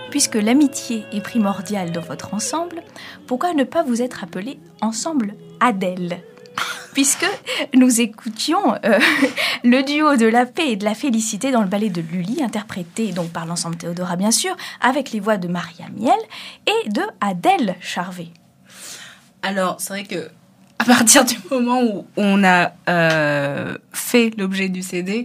Puisque l'amitié est primordiale dans votre ensemble, pourquoi ne pas vous être appelé ensemble Adèle ? Puisque nous écoutions le duo de la paix et de la félicité dans le ballet de Lully, interprété donc par l'ensemble Théodora bien sûr, avec les voix de Maria Miel et de Adèle Charvet. Alors, c'est vrai que à partir du moment où on a fait l'objet du CD,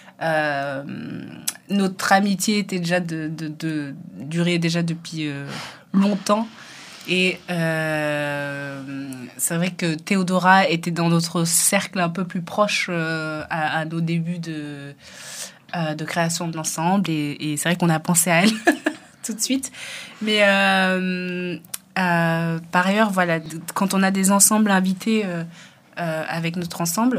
notre amitié était déjà durait déjà depuis longtemps. Et c'est vrai que Théodora était dans notre cercle un peu plus proche à nos débuts de création de l'ensemble. Et c'est vrai qu'on a pensé à elle tout de suite. Mais par ailleurs, voilà, quand on a des ensembles invités avec notre ensemble,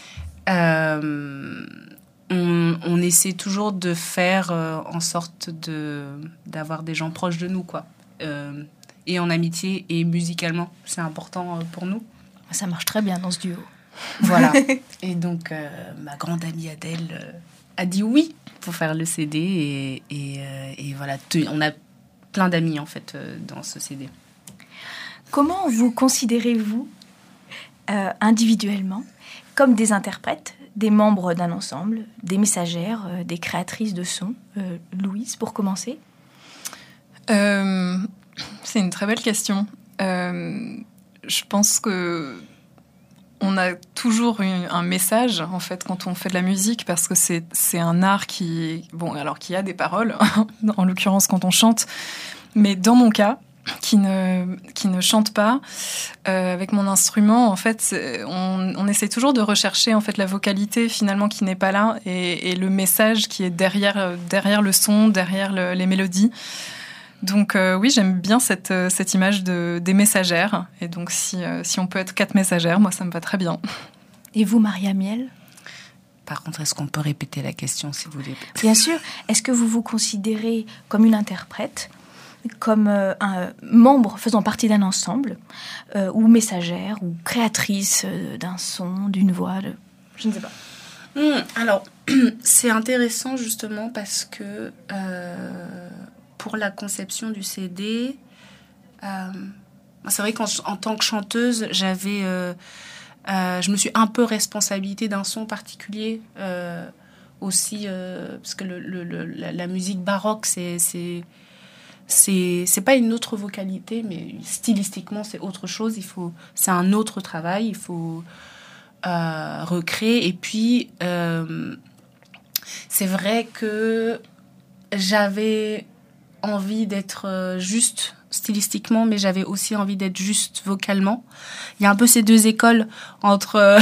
on essaie toujours de faire en sorte d'avoir des gens proches de nous, quoi. Et en amitié et musicalement, c'est important pour nous. Ça marche très bien dans ce duo. Voilà. Et donc, ma grande amie Adèle a dit oui pour faire le CD. Et voilà, on a plein d'amis, en fait, dans ce CD. Comment vous considérez-vous individuellement comme des interprètes, des membres d'un ensemble, des messagères, des créatrices de sons ? Louise, pour commencer. C'est une très belle question. Je pense que on a toujours un message, en fait, quand on fait de la musique, parce que c'est un art qui a des paroles, en l'occurrence quand on chante. Mais dans mon cas, qui ne chante pas, avec mon instrument, en fait, on essaie toujours de rechercher, en fait, la vocalité, finalement, qui n'est pas là, et le message qui est derrière le son, derrière les mélodies. Donc oui, j'aime bien cette image des messagères. Et donc si on peut être 4 messagères, moi ça me va très bien. Et vous, Maria Miel ? Par contre, est-ce qu'on peut répéter la question, si vous voulez ? Bien sûr. Est-ce que vous vous considérez comme une interprète, comme un membre faisant partie d'un ensemble, ou messagère, ou créatrice d'un son, d'une voix, je ne sais pas. Alors, c'est intéressant justement parce que pour la conception du CD, c'est vrai qu'en tant que chanteuse, je me suis un peu responsabilisée d'un son particulier aussi, parce que la musique baroque, c'est pas une autre vocalité, mais stylistiquement, c'est autre chose. C'est un autre travail, il faut recréer. Et puis, c'est vrai que j'avais envie d'être juste stylistiquement, mais j'avais aussi envie d'être juste vocalement. Il y a un peu ces deux écoles entre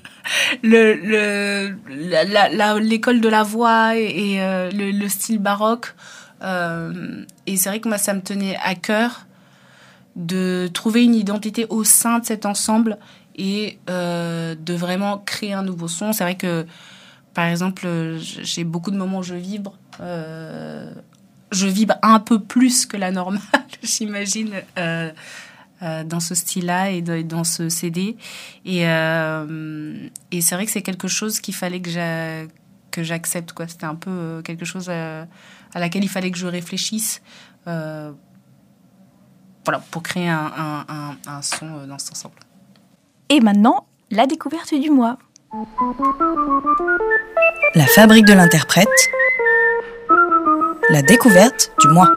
l'école de la voix et le style baroque. Et c'est vrai que moi, ça me tenait à cœur de trouver une identité au sein de cet ensemble et de vraiment créer un nouveau son. C'est vrai que, par exemple, j'ai beaucoup de moments où je vibre. Je vibre un peu plus que la normale, j'imagine, dans ce style-là et dans ce CD. Et c'est vrai que c'est quelque chose qu'il fallait que j'accepte, quoi. C'était un peu quelque chose à laquelle il fallait que je réfléchisse pour créer un son dans cet ensemble. Et maintenant, la découverte du mois. La fabrique de l'interprète. La découverte du mois.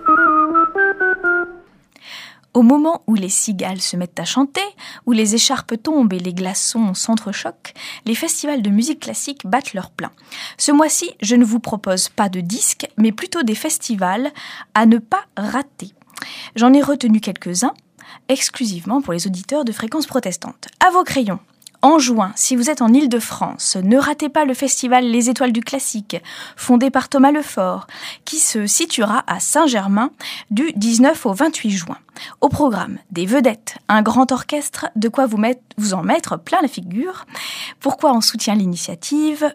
Au moment où les cigales se mettent à chanter, où les écharpes tombent et les glaçons s'entrechoquent, les festivals de musique classique battent leur plein. Ce mois-ci, je ne vous propose pas de disques, mais plutôt des festivals à ne pas rater. J'en ai retenu quelques-uns, exclusivement pour les auditeurs de Fréquence Protestante. À vos crayons. En juin, si vous êtes en Île-de-France, ne ratez pas le festival Les Étoiles du Classique, fondé par Thomas Lefort, qui se situera à Saint-Germain du 19 au 28 juin. Au programme, des vedettes, un grand orchestre, de quoi vous en mettre plein la figure. Pourquoi on soutient l'initiative ?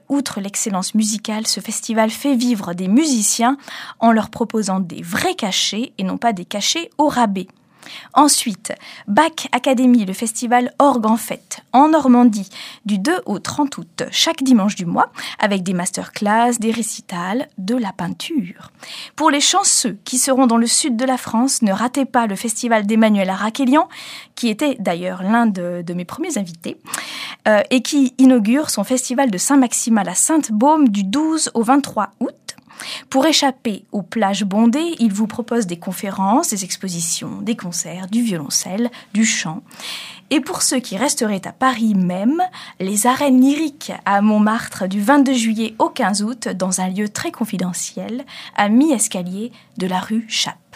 Outre l'excellence musicale, ce festival fait vivre des musiciens en leur proposant des vrais cachets et non pas des cachets au rabais. Ensuite, Bach Academy, le festival Orgue en Fête, en Normandie, du 2 au 30 août, chaque dimanche du mois, avec des masterclass, des récitals, de la peinture. Pour les chanceux qui seront dans le sud de la France, ne ratez pas le festival d'Emmanuel Arakelian, qui était d'ailleurs l'un de mes premiers invités, et qui inaugure son festival de Saint-Maxime à la Sainte-Baume du 12 au 23 août. Pour échapper aux plages bondées, il vous propose des conférences, des expositions, des concerts, du violoncelle, du chant. Et pour ceux qui resteraient à Paris même, les arènes lyriques à Montmartre du 22 juillet au 15 août dans un lieu très confidentiel, à mi-escalier de la rue Chappe.